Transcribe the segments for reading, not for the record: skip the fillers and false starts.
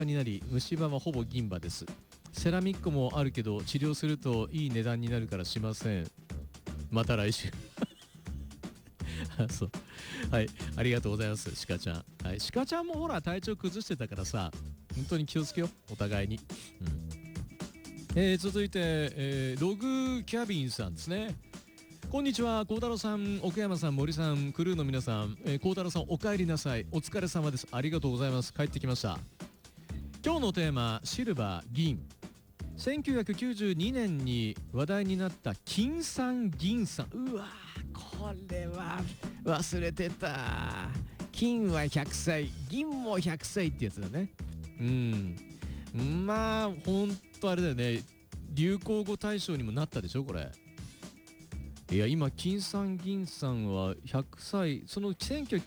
になり虫歯はほぼ銀歯です。セラミックもあるけど治療するといい値段になるからしません。また来週そう、はい、ありがとうございます、鹿ちゃん。はい、鹿ちゃんもほら体調崩してたからさ、本当に気をつけよう、お互いに。続いて、ログキャビンさんですね。こんにちは、幸太郎さん、奥山さん、森さん、クルーの皆さん、幸太郎さんお帰りなさい。お疲れ様です。ありがとうございます。帰ってきました。今日のテーマ、シルバー、銀。1992年に話題になった金産銀産。うわー、これは忘れてた。金は100歳、銀も100歳ってやつだね。まあほんとあれだよね、流行語大賞にもなったでしょこれ。いや今金さん銀さんは100歳、その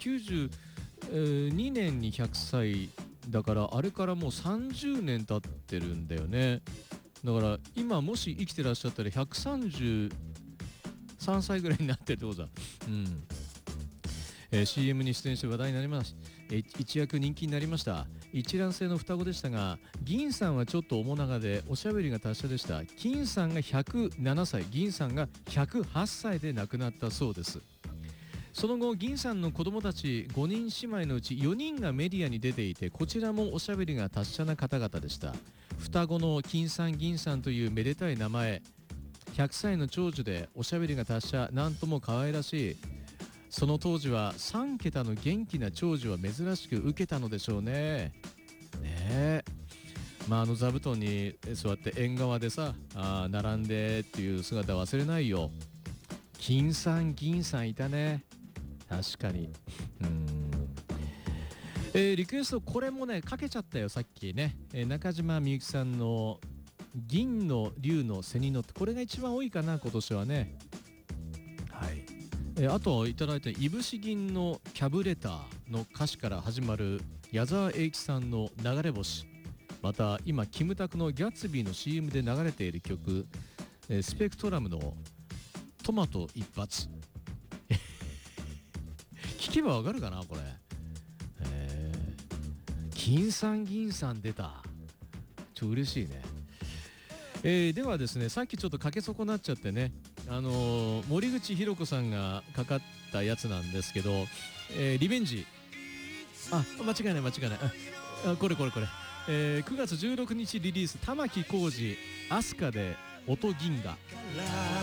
1992年に100歳だから、あれからもう30年経ってるんだよね。だから今もし生きてらっしゃったら133歳ぐらいになってるってことだ。CM に出演して話題になります。一躍人気になりました。一卵性の双子でしたが、銀さんはちょっと面長でおしゃべりが達者でした。金さんが107歳、銀さんが108歳で亡くなったそうです。その後、銀さんの子供たち5人姉妹のうち4人がメディアに出ていて、こちらもおしゃべりが達者な方々でした。双子の金さん銀さんというめでたい名前、100歳の長寿でおしゃべりが達者、なんとも可愛らしい。その当時は3桁の元気な長寿は珍しく受けたのでしょうね。座布団に座って縁側でさ、並んでっていう姿忘れないよ。金さん銀さんいたね、確かに。リクエストこれもねかけちゃったよさっきね。中島みゆきさんの銀の竜の背に乗って、これが一番多いかな今年はね。はい。あといただいたいぶし銀のキャブレターの歌詞から始まる矢沢永吉さんの流れ星、また今キムタクのギャッツビーの CM で流れている曲、スペクトラムのトマト一発聞けばわかるかなこれ。金さん銀さん出た、嬉しいね。ではですね、さっきちょっとかけ損なっちゃってね、森口博子さんがかかったやつなんですけど、リベンジ、間違いないこれ、9月16日リリース、玉置浩二飛鳥で音銀河。